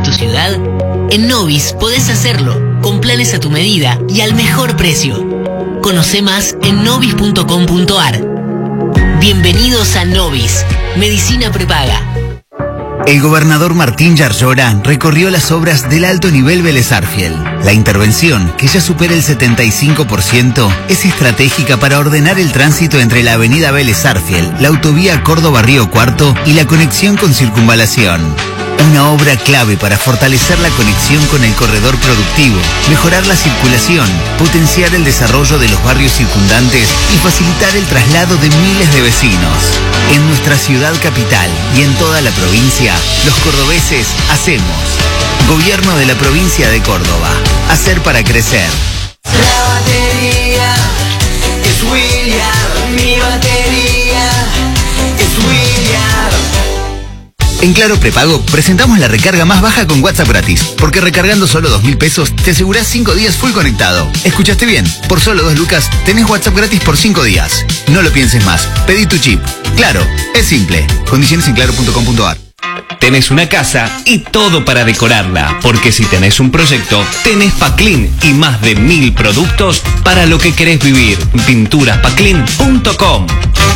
tu ciudad? En Novis podés hacerlo, con planes a tu medida y al mejor precio. Conoce más en novis.com.ar. Bienvenidos a Novis, Medicina Prepaga. El gobernador Martín Yarlora recorrió las obras del alto nivel Vélez Arfiel. La intervención, que ya supera el 75%, es estratégica para ordenar el tránsito entre la avenida Vélez Arfiel, la autovía Córdoba-Río Cuarto y la conexión con Circunvalación. Una obra clave para fortalecer la conexión con el corredor productivo, mejorar la circulación, potenciar el desarrollo de los barrios circundantes y facilitar el traslado de miles de vecinos. En nuestra ciudad capital y en toda la provincia, los cordobeses hacemos. Gobierno de la provincia de Córdoba. Hacer para crecer. La batería es William, mi batería es William. En Claro Prepago presentamos la recarga más baja con WhatsApp gratis, porque recargando solo 2.000 pesos te asegurás 5 días full conectado. ¿Escuchaste bien? Por solo 2 lucas tenés WhatsApp gratis por 5 días. No lo pienses más, pedí tu chip. Claro, es simple. Condiciones en claro.com.ar. Tenés una casa y todo para decorarla, porque si tenés un proyecto, tenés Paclin y más de 1000 productos para lo que querés vivir. Pinturaspaclin.com.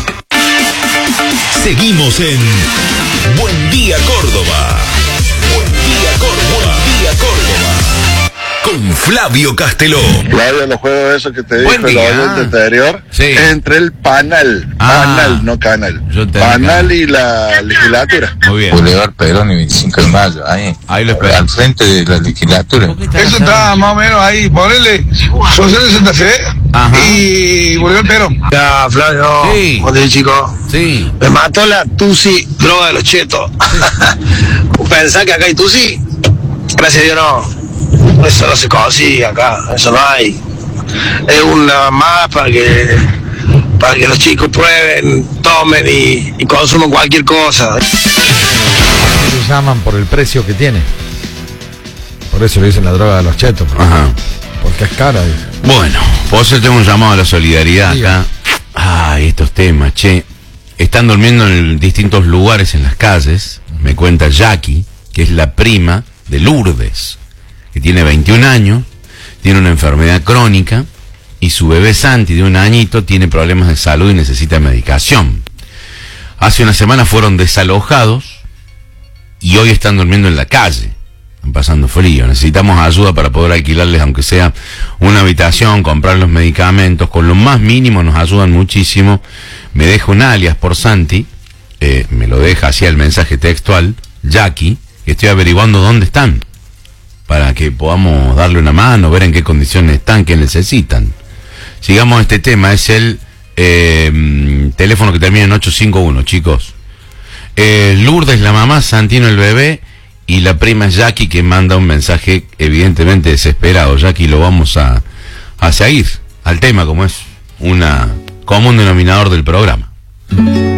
Seguimos en Buen Día Córdoba. Buen Día Córdoba. Buen Día Córdoba. Con Flavio Casteló. Flavio, los juegos esos que te dijo el oyente anterior, sí. Entre el panal, panal, no canal, panal y la legislatura. Muy bien. Boulevard Perón y 25 de mayo, ahí lo espero. al frente de la legislatura. Eso está más o menos ahí, ponele Social de Santa Fe. Ajá. Y Boulevard Perón. Ya, Flavio, sí. Buen día, chico. Sí. Me mató la Tusi, droga de los chetos. Pensá que acá hay Tusi, gracias a Dios no. Eso no se consigue acá, eso no hay. Es una más para que los chicos prueben, tomen y consuman cualquier cosa. Se llaman por el precio que tiene. Por eso le dicen la droga de los chetos. Ajá. Porque es cara. Dice. Bueno, por eso tengo un llamado a la solidaridad acá. Ay, estos temas, che. Están durmiendo en distintos lugares en las calles. Me cuenta Jackie, que es la prima de Lourdes, que tiene 21 años, tiene una enfermedad crónica y su bebé Santi de 1 añito tiene problemas de salud y necesita medicación. Hace una semana fueron desalojados y hoy están durmiendo en la calle, están pasando frío. Necesitamos ayuda para poder alquilarles, aunque sea una habitación, comprar los medicamentos. Con lo más mínimo nos ayudan muchísimo. Me deja un alias por Santi, me lo deja hacia el mensaje textual, Jackie, que estoy averiguando dónde están, para que podamos darle una mano, ver en qué condiciones están, qué necesitan. Sigamos este tema, es el teléfono que termina en 851, chicos. Lourdes la mamá, Santino el bebé, y la prima es Jackie, que manda un mensaje evidentemente desesperado. Jackie, lo vamos a seguir al tema, como es un común denominador del programa.